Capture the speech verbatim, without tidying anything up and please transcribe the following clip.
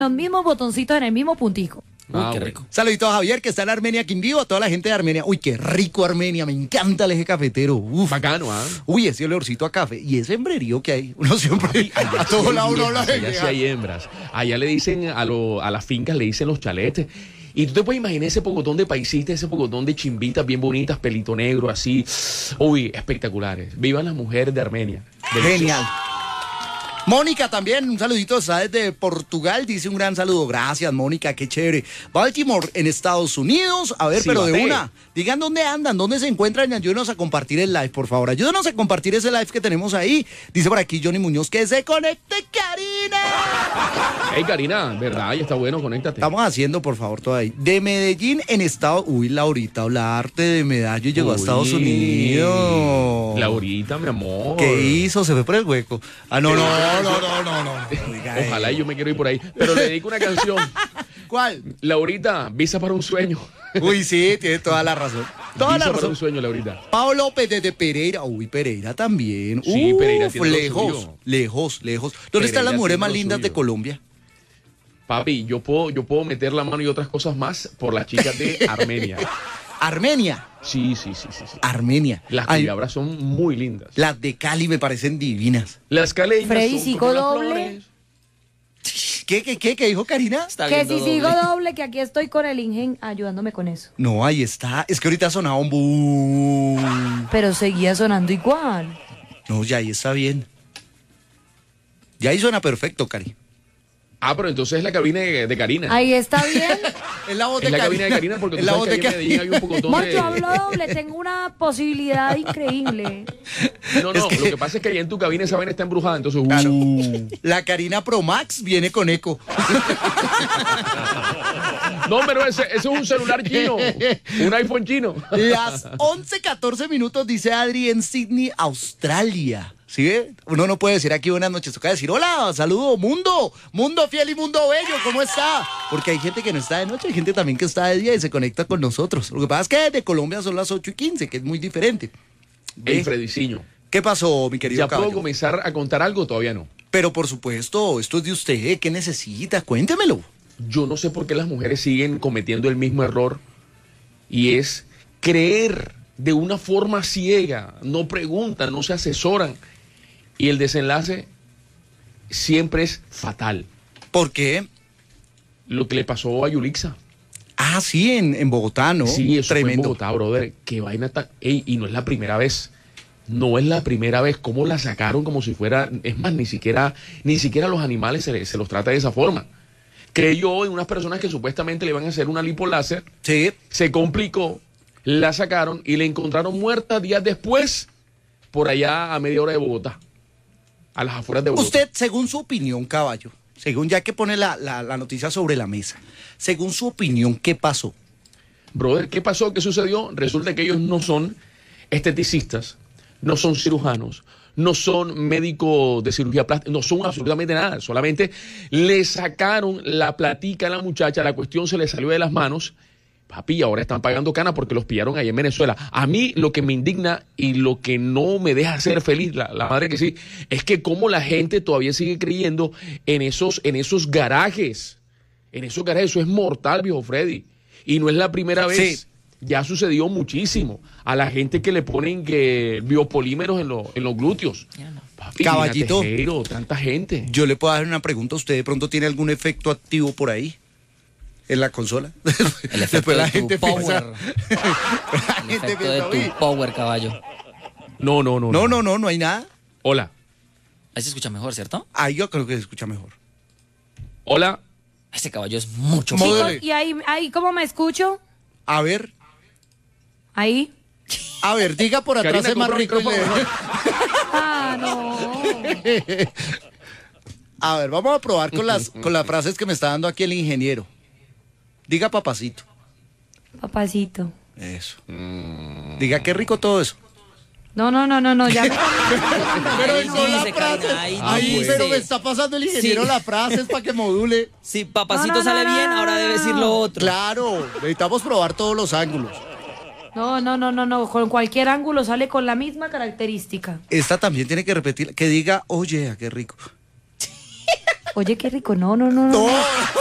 los mismos botoncitos en el mismo puntico. Uy, Ah, qué bueno. rico. Saludito a Javier, que está en Armenia, Quindío, a toda la gente de Armenia. Uy, qué rico Armenia, me encanta el eje cafetero. Uf. Bacano, ¿ah? Uy, ese olorcito a café. Y ese hembrerío que hay. Uno siempre, a todos lados uno habla de Allá sí hay hembras. Allá le dicen a, lo, a las fincas, le dicen los chaletes. Y tú te puedes imaginar ese pocotón de paisitas, ese pocotón de chimbitas bien bonitas, pelito negro, así. Uy, espectaculares. Vivan las mujeres de Armenia. Genial. Mónica también, un saludito, está desde Portugal, dice un gran saludo. Gracias, Mónica, qué chévere. Baltimore, en Estados Unidos. A ver, Sí, pero de bate. una. Digan dónde andan, dónde se encuentran y ayúdenos a compartir el live, por favor. Ayúdenos a compartir ese live que tenemos ahí. Dice por aquí Johnny Muñoz que se conecte, Karina. Hey, Karina, ¿verdad? Ya está bueno, conéctate. Estamos haciendo, por favor, todo ahí. De Medellín, en Estados... Uy, Laurita Olarte de Medallo llegó a Uy, Estados Unidos. Laurita, mi amor. ¿Qué hizo? Se fue por el hueco. Ah, no, no, no, no, no, no. no. Oiga, Ojalá eh. y yo me quiero ir por ahí. Pero le dedico una canción. ¿Cuál? Laurita, visa para un sueño. Uy, sí, tiene toda la razón. Toda Visa la para razón. un sueño, Laurita. Pablo López desde Pereira. Uy, Pereira también. Sí, Uf, Pereira tiene lo lejos, suyo. lejos, lejos. ¿Dónde están Pereira las mujeres tiene más lo lindas de suyo. Colombia? Papi, yo puedo, yo puedo meter la mano y otras cosas más por las chicas de Armenia. Armenia. Sí, sí, sí, sí. sí. Armenia. Las Ay, culebras son muy lindas. las de Cali me parecen divinas. Las caleñas Freddy, son ¿sigo como las doble? flores. ¿Qué, qué, qué, qué dijo Karina? Está Que viendo si doble. sigo doble, que aquí estoy con el Ingen ayudándome con eso. No, ahí está. Es que ahorita sonaba un boom. Pero seguía sonando igual. No, ya ahí está bien. Ya ahí suena perfecto, Cari. Ah, pero entonces es la cabina de, de Karina. Ahí está bien. Es la voz Es la cabina de Karina porque Es tú la sabes voz que de ahí en Medellín hay un pocotón Amor, de... yo hablo doble, tengo una posibilidad increíble. No, no, lo que pasa es que allá en tu cabina esa vaina está embrujada, entonces... Claro. uh. La Karina Pro Max viene con eco. No, pero ese, ese es un celular chino, un iPhone chino. Las once catorce minutos, dice Adri, en Sydney, Australia. ¿Sí ve? Uno no puede decir aquí buenas noches, toca decir hola, saludo, mundo, mundo fiel y mundo bello, ¿cómo está? Porque hay gente que no está de noche, hay gente también que está de día y se conecta con nosotros. Lo que pasa es que desde Colombia son las ocho y quince, que es muy diferente. Ey, ¿Ve? Frediciño, ¿Qué pasó, mi querido ¿ya puedo caballo? comenzar a contar algo? Todavía no. Pero por supuesto, esto es de usted, ¿qué necesita? Cuéntemelo. Yo no sé por qué las mujeres siguen cometiendo el mismo error y es creer de una forma ciega, no preguntan, no se asesoran y el desenlace siempre es fatal. ¿Por qué? Lo que le pasó a Yulixa. Ah, sí, en, en Bogotá, ¿no? Sí, eso fue en Tremendo. Bogotá, brother. Qué vaina tan... Ey, y no es la primera vez. No es la primera vez. ¿Cómo la sacaron como si fuera... Es más, ni siquiera, ni siquiera a los animales se, se los trata de esa forma. Creyó en unas personas que supuestamente le iban a hacer una lipoláser. Sí. Se complicó, la sacaron y le encontraron muerta días después por allá a media hora de Bogotá. A las afueras de Bogotá. Usted, según su opinión, caballo, según ya que pone la, la, la noticia sobre la mesa, según su opinión, ¿qué pasó? Brother, ¿qué pasó? ¿Qué sucedió? Resulta que ellos no son esteticistas, no son cirujanos, no son médicos de cirugía plástica, no son absolutamente nada. Solamente le sacaron la platica a la muchacha, la cuestión se le salió de las manos. Papi, ahora están pagando cana porque los pillaron allá en Venezuela. A mí lo que me indigna y lo que no me deja ser feliz, la, la madre que sí, es que cómo la gente todavía sigue creyendo en esos, en esos garajes. En esos garajes, eso es mortal, viejo Freddy. Y no es la primera vez. Sí. Ya sucedió muchísimo. A la gente que le ponen que biopolímeros en, lo- en los glúteos. Papi, Caballito. Nina Tejero, tanta gente. Yo le puedo hacer una pregunta. ¿Usted de pronto tiene algún efecto activo por ahí? ¿En la consola? El efecto Después la de tu gente power. piensa... la El gente efecto piensa, de "Uy". tu power, caballo. No, no, no. No, no, no, no hay nada. Hola. Ahí se escucha mejor, ¿cierto? Ahí yo creo que se escucha mejor. Hola. Ese caballo es mucho Mo- mejor. Modele. Chicos, ¿y ahí, ahí cómo me escucho? A ver, Ahí. a ver, diga por atrás Karina, es más compra rico. y micrófono. le- Ah, no. A ver, vamos a probar con las, con las frases que me está dando aquí el ingeniero. Diga papacito. Papacito. Eso. Diga qué rico todo eso. No, no, no, no, no, ya me... Pero Ahí no la dice, frase. Karina, ahí Ahí, dice. pero me está pasando el ingeniero Sí. las frases para que module. Si papacito No, no, no, sale no, bien, no, ahora no, debe no. decir lo otro. Claro, necesitamos probar todos los ángulos. No, no, no, no, no, con cualquier ángulo sale con la misma característica. Esta también tiene que repetir, que diga, oye, qué rico. Oye, qué rico. No, no, no, no. No. no.